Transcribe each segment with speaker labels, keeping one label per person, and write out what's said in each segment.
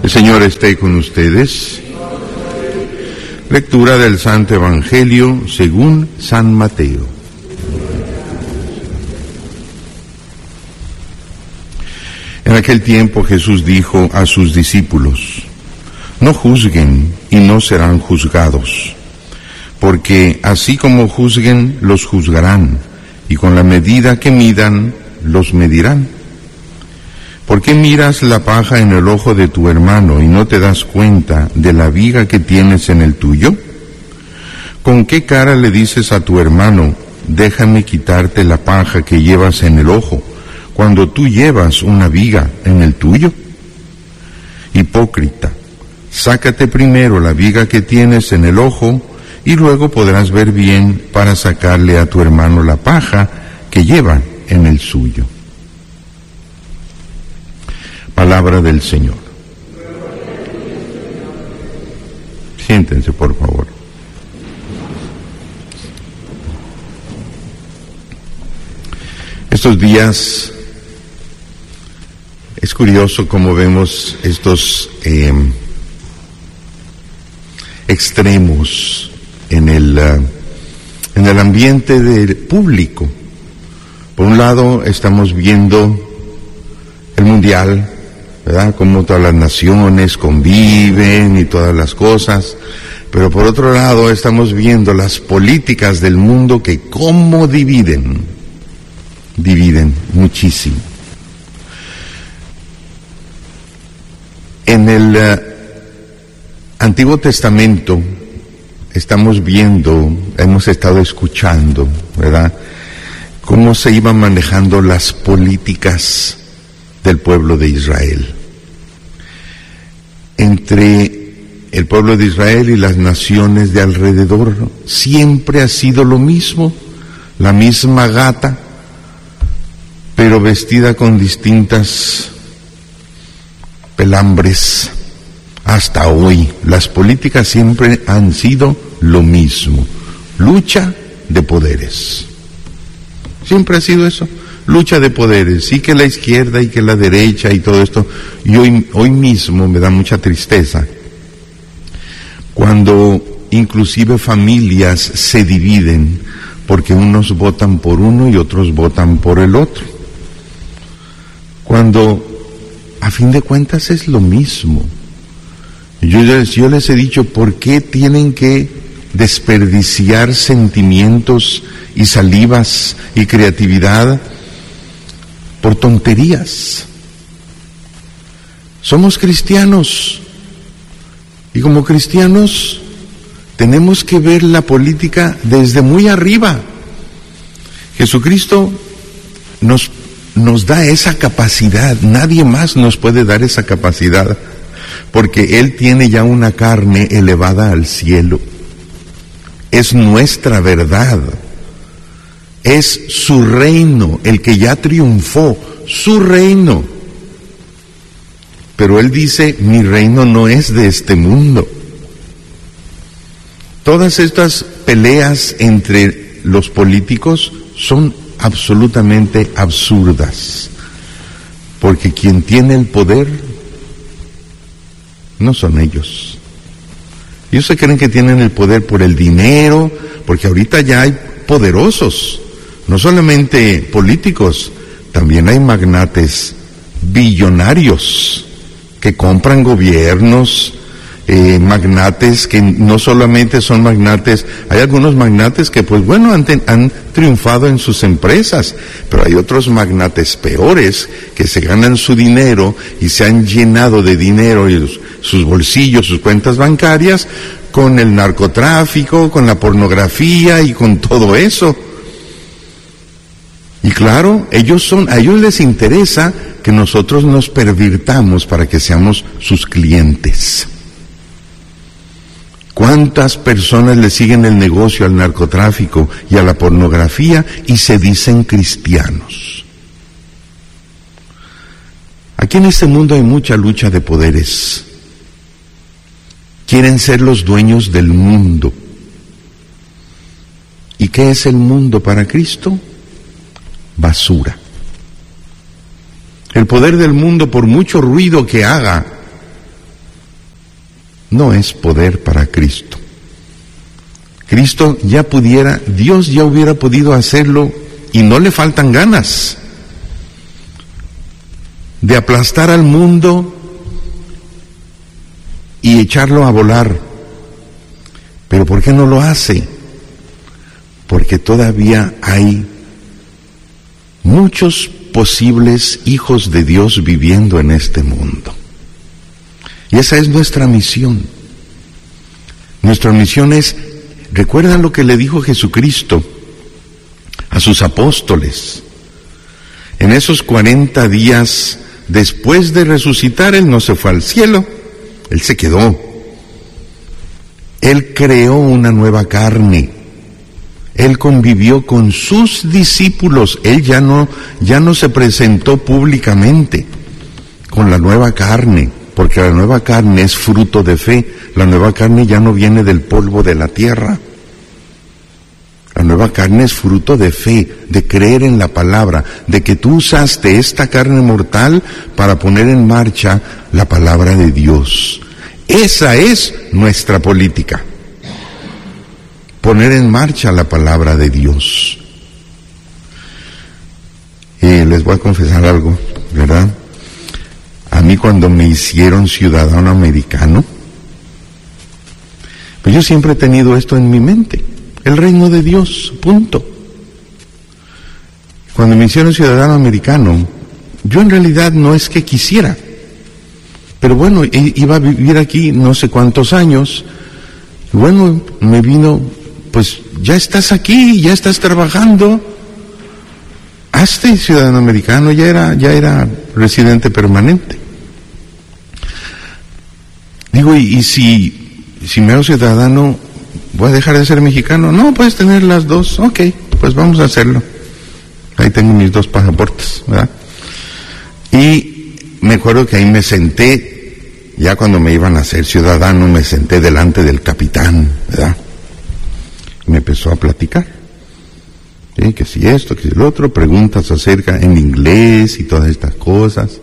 Speaker 1: El Señor esté con ustedes. Lectura del Santo Evangelio según San Mateo. En aquel tiempo Jesús dijo a sus discípulos: no juzguen y no serán juzgados, porque así como juzguen, los juzgarán, y con la medida que midan, los medirán. ¿Por qué miras la paja en el ojo de tu hermano y no te das cuenta de la viga que tienes en el tuyo? ¿Con qué cara le dices a tu hermano: déjame quitarte la paja que llevas en el ojo, cuando tú llevas una viga en el tuyo? Hipócrita, sácate primero la viga que tienes en el ojo, y luego podrás ver bien para sacarle a tu hermano la paja que lleva en el suyo. Palabra del Señor. Siéntense, por favor. Estos días es curioso cómo vemos estos extremos en el ambiente del público. Por un lado estamos viendo el mundial, ¿verdad? Cómo todas las naciones conviven y todas las cosas, pero por otro lado estamos viendo las políticas del mundo que cómo dividen muchísimo. En el Antiguo Testamento estamos viendo, hemos estado escuchando, ¿verdad?, cómo se iban manejando las políticas del pueblo de Israel. Entre el pueblo de Israel y las naciones de alrededor siempre ha sido lo mismo, la misma gata, pero vestida con distintas pelambres. Hasta hoy, las políticas siempre han sido lo mismo, lucha de poderes. Siempre ha sido eso, lucha de poderes, sí, que la izquierda y que la derecha y todo esto. Y hoy mismo me da mucha tristeza cuando inclusive familias se dividen porque unos votan por uno y otros votan por el otro, cuando a fin de cuentas es lo mismo. Yo les he dicho, ¿por qué tienen que desperdiciar sentimientos y salivas y creatividad por tonterías? Somos cristianos, y como cristianos tenemos que ver la política desde muy arriba. Jesucristo nos da esa capacidad, nadie más nos puede dar esa capacidad, porque Él tiene ya una carne elevada al cielo. Es nuestra verdad, es su reino, el que ya triunfó, su reino. Pero Él dice, mi reino no es de este mundo. Todas estas peleas entre los políticos son absolutamente absurdas, porque quien tiene el poder no son ellos. Ellos se creen que tienen el poder por el dinero, porque ahorita ya hay poderosos, no solamente políticos, también hay magnates billonarios que compran gobiernos, magnates que no solamente son magnates, hay algunos magnates que pues bueno han triunfado en sus empresas, pero hay otros magnates peores que se ganan su dinero y se han llenado de dinero y sus bolsillos, sus cuentas bancarias con el narcotráfico, con la pornografía y con todo eso. Y claro, a ellos les interesa que nosotros nos pervirtamos para que seamos sus clientes. ¿Cuántas personas le siguen el negocio al narcotráfico y a la pornografía y se dicen cristianos? Aquí en este mundo hay mucha lucha de poderes. Quieren ser los dueños del mundo. ¿Y qué es el mundo para Cristo? Basura. El poder del mundo, por mucho ruido que haga, no es poder para Cristo. Cristo ya pudiera, Dios ya hubiera podido hacerlo y no le faltan ganas de aplastar al mundo y echarlo a volar. Pero ¿por qué no lo hace? Porque todavía hay muchos posibles hijos de Dios viviendo en este mundo. Y esa es nuestra misión. Nuestra misión es, ¿recuerdan lo que le dijo Jesucristo a sus apóstoles? En esos 40 días después de resucitar, Él no se fue al cielo, Él se quedó. Él creó una nueva carne. Él convivió con sus discípulos. Él ya no se presentó públicamente con la nueva carne, porque la nueva carne es fruto de fe. La nueva carne ya no viene del polvo de la tierra. La nueva carne es fruto de fe, de creer en la palabra, de que tú usaste esta carne mortal para poner en marcha la palabra de Dios. Esa es nuestra política. Poner en marcha la palabra de Dios. Y les voy a confesar algo, ¿verdad? A mí cuando me hicieron ciudadano americano, pues yo siempre he tenido esto en mi mente, el reino de Dios, punto. Cuando me hicieron ciudadano americano, yo en realidad no es que quisiera, pero bueno, iba a vivir aquí no sé cuántos años, y bueno, me vino, pues ya estás aquí, ya estás trabajando, hazte ciudadano americano, ya era residente permanente. Digo, y si me hago ciudadano, ¿voy a dejar de ser mexicano? No, puedes tener las dos. Ok, pues vamos a hacerlo. Ahí tengo mis 2 pasaportes, ¿verdad? Y me acuerdo que ahí me senté, ya cuando me iban a hacer ciudadano, me senté delante del capitán, ¿verdad? Me empezó a platicar. ¿Sí? Que si esto, que si lo otro, preguntas acerca en inglés y todas estas cosas.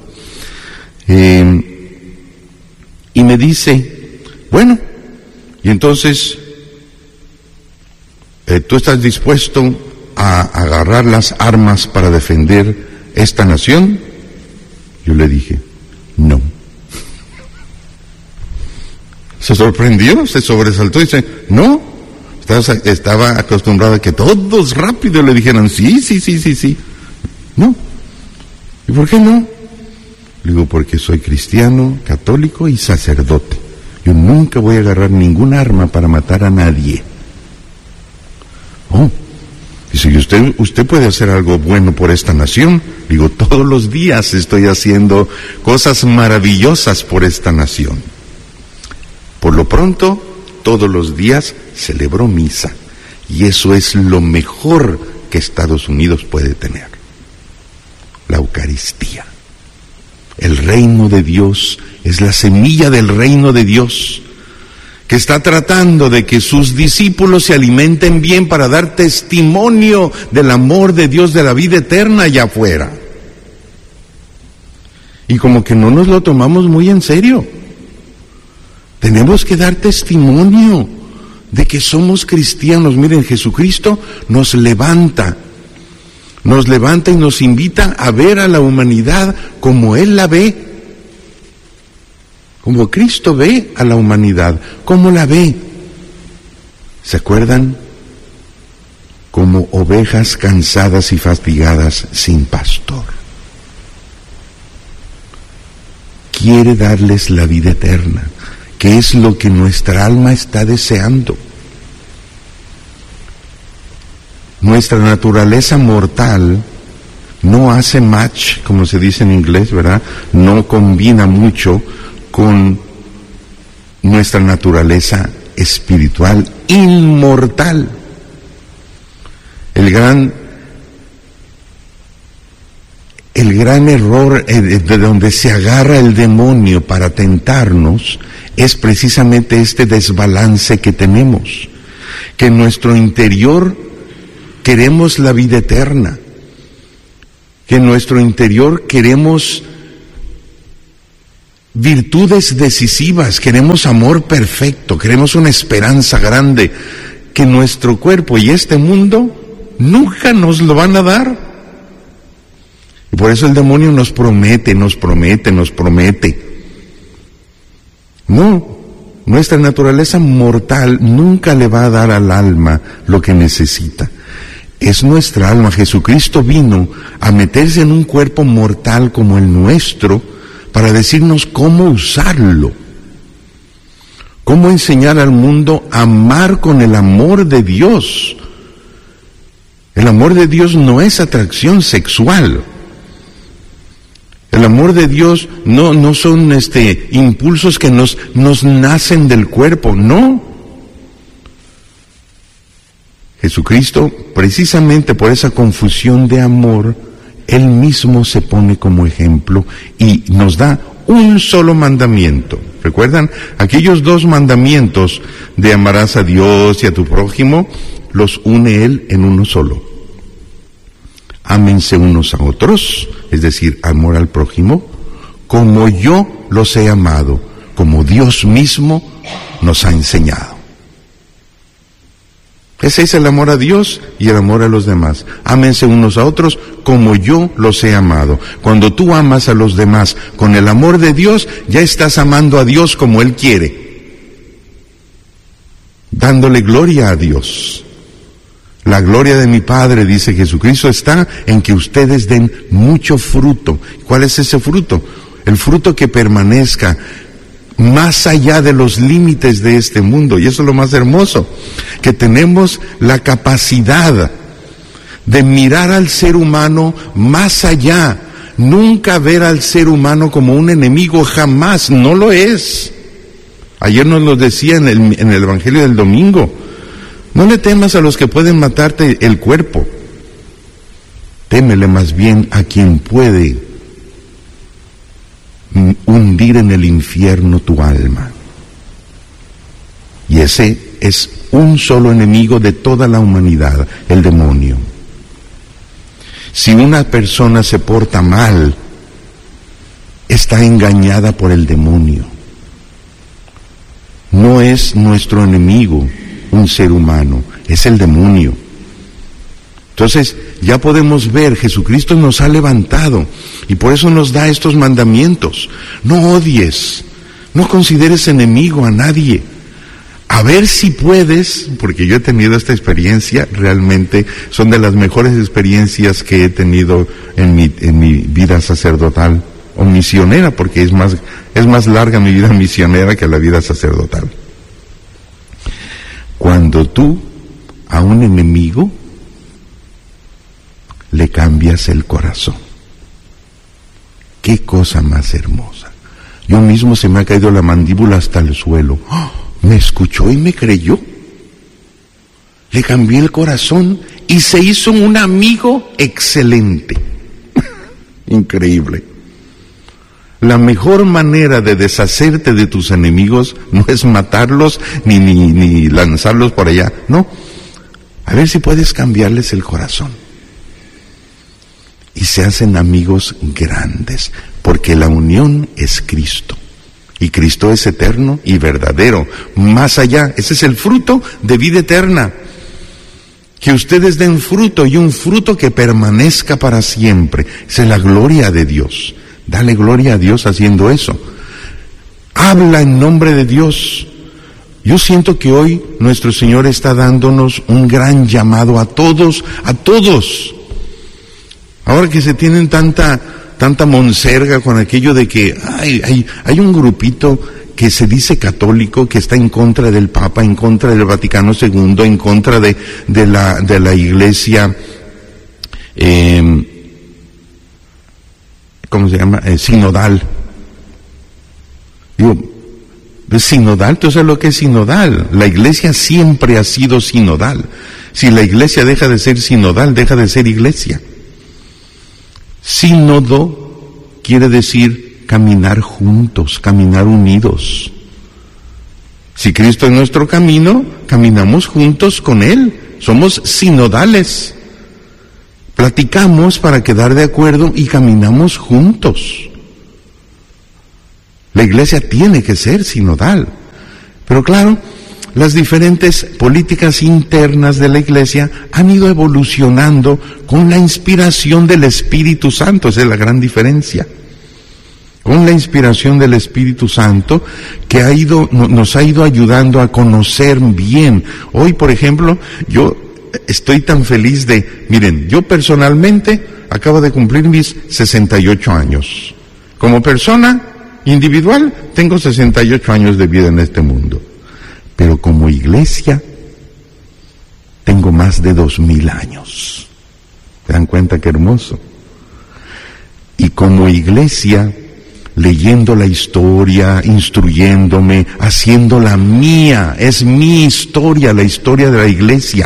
Speaker 1: Y me dice, bueno, y entonces, ¿tú estás dispuesto a agarrar las armas para defender esta nación? Yo le dije, no. Se sorprendió, se sobresaltó y dice, no. Estaba acostumbrado a que todos rápido le dijeran, sí. No. ¿Y por qué no? Le digo, porque soy cristiano, católico y sacerdote. Yo nunca voy a agarrar ningún arma para matar a nadie. Oh, dice, ¿y usted puede hacer algo bueno por esta nación? Digo, todos los días estoy haciendo cosas maravillosas por esta nación. Por lo pronto, todos los días celebro misa. Y eso es lo mejor que Estados Unidos puede tener. La Eucaristía. El reino de Dios es la semilla del reino de Dios, que está tratando de que sus discípulos se alimenten bien para dar testimonio del amor de Dios, de la vida eterna allá afuera. Y como que no nos lo tomamos muy en serio. Tenemos que dar testimonio de que somos cristianos. Miren, Jesucristo nos levanta y nos invita a ver a la humanidad como Él la ve, como Cristo ve a la humanidad, como la ve. ¿Se acuerdan? Como ovejas cansadas y fatigadas sin pastor. Quiere darles la vida eterna, que es lo que nuestra alma está deseando. Nuestra naturaleza mortal no hace match, como se dice en inglés, ¿verdad? No combina mucho con nuestra naturaleza espiritual inmortal. El gran error de donde se agarra el demonio para tentarnos es precisamente este desbalance que tenemos, que en nuestro interior queremos la vida eterna, que en nuestro interior queremos virtudes decisivas, queremos amor perfecto, queremos una esperanza grande que nuestro cuerpo y este mundo nunca nos lo van a dar. Y por eso el demonio nos promete. No, nuestra naturaleza mortal nunca le va a dar al alma lo que necesita. Es nuestra alma. Jesucristo vino a meterse en un cuerpo mortal como el nuestro para decirnos cómo usarlo, cómo enseñar al mundo a amar con el amor de Dios. El amor de Dios no es atracción sexual. El amor de Dios no son impulsos que nos nacen del cuerpo, no. Jesucristo, precisamente por esa confusión de amor, Él mismo se pone como ejemplo y nos da un solo mandamiento. ¿Recuerdan? Aquellos 2 mandamientos de amarás a Dios y a tu prójimo, los une Él en uno solo. Ámense unos a otros, es decir, amor al prójimo, como yo los he amado, como Dios mismo nos ha enseñado. Ese es el amor a Dios y el amor a los demás. Ámense unos a otros como yo los he amado. Cuando tú amas a los demás con el amor de Dios, ya estás amando a Dios como Él quiere, dándole gloria a Dios. La gloria de mi Padre, dice Jesucristo, está en que ustedes den mucho fruto. ¿Cuál es ese fruto? El fruto que permanezca más allá de los límites de este mundo. Y eso es lo más hermoso, que tenemos la capacidad de mirar al ser humano más allá, nunca ver al ser humano como un enemigo, jamás, no lo es. Ayer nos lo decía en el Evangelio del domingo. No le temas a los que pueden matarte el cuerpo, témele más bien a quien puede hundir en el infierno tu alma. Y ese es un solo enemigo de toda la humanidad, el demonio. Si una persona se porta mal, está engañada por el demonio. No es nuestro enemigo un ser humano, es el demonio. Entonces, ya podemos ver, Jesucristo nos ha levantado y por eso nos da estos mandamientos. No odies, no consideres enemigo a nadie. A ver si puedes, porque yo he tenido esta experiencia, realmente son de las mejores experiencias que he tenido en mi vida sacerdotal o misionera, porque es más larga mi vida misionera que la vida sacerdotal. Cuando tú a un enemigo le cambias el corazón. Qué cosa más hermosa. Yo mismo se me ha caído la mandíbula hasta el suelo. ¡Oh! Me escuchó y me creyó. Le cambié el corazón y se hizo un amigo excelente. Increíble. La mejor manera de deshacerte de tus enemigos no es matarlos ni lanzarlos por allá, no. A ver si puedes cambiarles el corazón. Y se hacen amigos grandes, porque la unión es Cristo. Y Cristo es eterno y verdadero, más allá. Ese es el fruto de vida eterna. Que ustedes den fruto y un fruto que permanezca para siempre. Esa es la gloria de Dios. Dale gloria a Dios haciendo eso. Habla en nombre de Dios. Yo siento que hoy nuestro Señor está dándonos un gran llamado a todos. Ahora que se tienen tanta monserga con aquello de que hay un grupito que se dice católico, que está en contra del Papa, en contra del Vaticano II, en contra de la Iglesia, ¿cómo se llama? Sinodal. Digo, sinodal, ¿tú sabes lo que es sinodal? La Iglesia siempre ha sido sinodal. Si la Iglesia deja de ser sinodal, deja de ser Iglesia. Sínodo quiere decir caminar juntos, caminar unidos. Si Cristo es nuestro camino, caminamos juntos con Él. Somos sinodales. Platicamos para quedar de acuerdo y caminamos juntos. La iglesia tiene que ser sinodal. Pero claro, las diferentes políticas internas de la iglesia han ido evolucionando con la inspiración del Espíritu Santo. Esa es la gran diferencia. Con la inspiración del Espíritu Santo que nos ha ido ayudando a conocer bien. Hoy, por ejemplo, yo estoy tan feliz miren, yo personalmente acabo de cumplir mis 68 años. Como persona individual, tengo 68 años de vida en este mundo. Pero como iglesia, tengo más de 2000 años. ¿Se dan cuenta qué hermoso? Y como iglesia, leyendo la historia, instruyéndome, haciéndola mía, es mi historia, la historia de la iglesia.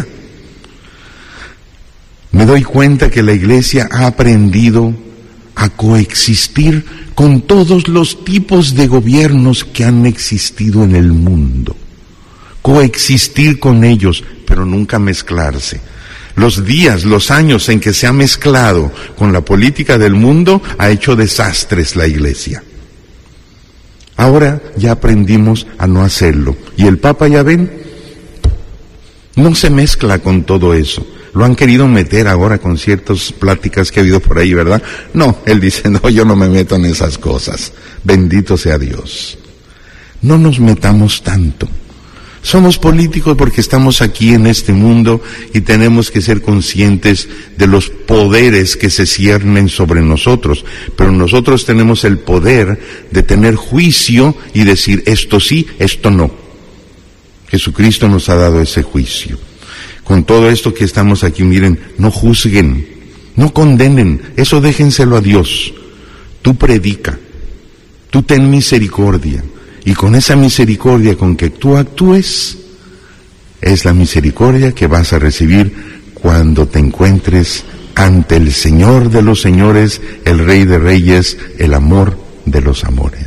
Speaker 1: Me doy cuenta que la iglesia ha aprendido a coexistir con todos los tipos de gobiernos que han existido en el mundo. Coexistir con ellos, pero nunca mezclarse. Los días, los años en que se ha mezclado con la política del mundo, ha hecho desastres la iglesia. Ahora ya aprendimos a no hacerlo. Y el Papa, ya ven, no se mezcla con todo eso. Lo han querido meter ahora con ciertas pláticas que ha habido por ahí, ¿verdad? No, él dice, no, yo no me meto en esas cosas. Bendito sea Dios. No nos metamos tanto. Somos políticos porque estamos aquí en este mundo y tenemos que ser conscientes de los poderes que se ciernen sobre nosotros. Pero nosotros tenemos el poder de tener juicio y decir esto sí, esto no. Jesucristo nos ha dado ese juicio. Con todo esto que estamos aquí, miren, no juzguen, no condenen, eso déjenselo a Dios. Tú predica, tú ten misericordia, y con esa misericordia con que tú actúes, es la misericordia que vas a recibir cuando te encuentres ante el Señor de los señores, el Rey de reyes, el amor de los amores.